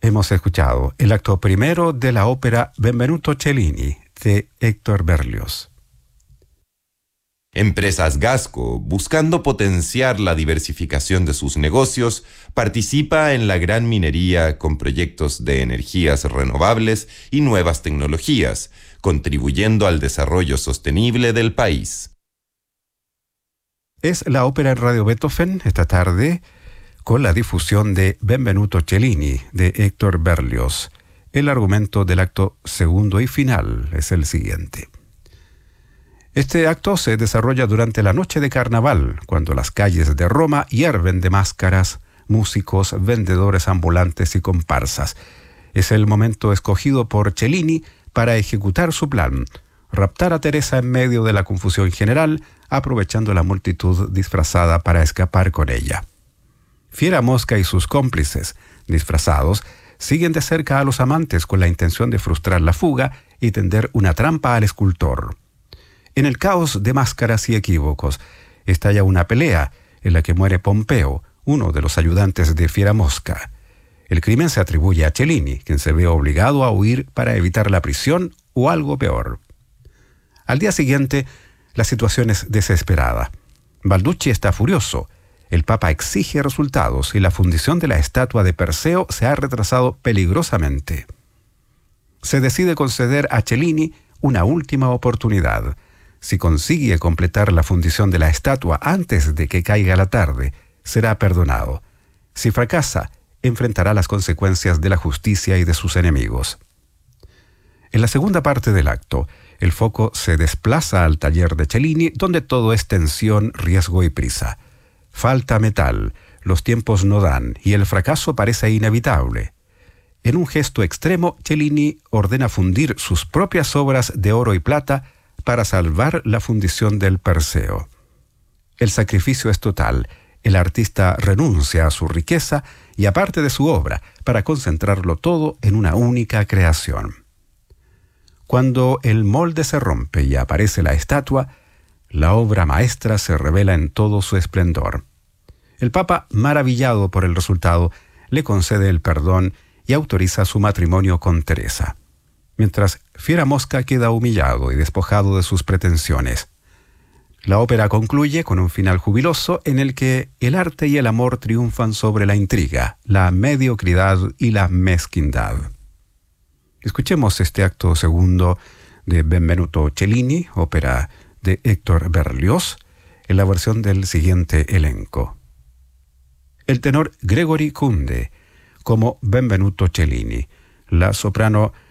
Hemos escuchado el acto primero de la ópera Benvenuto Cellini de Héctor Berlioz. Empresas Gasco, buscando potenciar la diversificación de sus negocios, participa en la gran minería con proyectos de energías renovables y nuevas tecnologías, contribuyendo al desarrollo sostenible del país. Es la ópera en Radio Beethoven esta tarde con la difusión de Benvenuto Cellini de Héctor Berlioz. El argumento del acto segundo y final es el siguiente. Este acto se desarrolla durante la noche de carnaval, cuando las calles de Roma hierven de máscaras, músicos, vendedores ambulantes y comparsas. Es el momento escogido por Cellini para ejecutar su plan, raptar a Teresa en medio de la confusión general, aprovechando la multitud disfrazada para escapar con ella. Fiera Mosca y sus cómplices, disfrazados, siguen de cerca a los amantes con la intención de frustrar la fuga y tender una trampa al escultor. En el caos de máscaras y equívocos, estalla una pelea en la que muere Pompeo, uno de los ayudantes de Fiera Mosca. El crimen se atribuye a Cellini, quien se ve obligado a huir para evitar la prisión o algo peor. Al día siguiente, la situación es desesperada. Balducci está furioso. El Papa exige resultados y la fundición de la estatua de Perseo se ha retrasado peligrosamente. Se decide conceder a Cellini una última oportunidad. Si consigue completar la fundición de la estatua antes de que caiga la tarde, será perdonado. Si fracasa, enfrentará las consecuencias de la justicia y de sus enemigos. En la segunda parte del acto, el foco se desplaza al taller de Cellini, donde todo es tensión, riesgo y prisa. Falta metal, los tiempos no dan y el fracaso parece inevitable. En un gesto extremo, Cellini ordena fundir sus propias obras de oro y plata para salvar la fundición del Perseo. El sacrificio es total. El artista renuncia a su riqueza y a parte de su obra para concentrarlo todo en una única creación. Cuando el molde se rompe y aparece la estatua, la obra maestra se revela en todo su esplendor. El Papa, maravillado por el resultado, le concede el perdón y autoriza su matrimonio con Teresa, mientras Fiera Mosca queda humillado y despojado de sus pretensiones. La ópera concluye con un final jubiloso en el que el arte y el amor triunfan sobre la intriga, la mediocridad y la mezquindad. Escuchemos este acto segundo de Benvenuto Cellini, ópera de Héctor Berlioz, en la versión del siguiente elenco. El tenor Gregory Kunde como Benvenuto Cellini, la soprano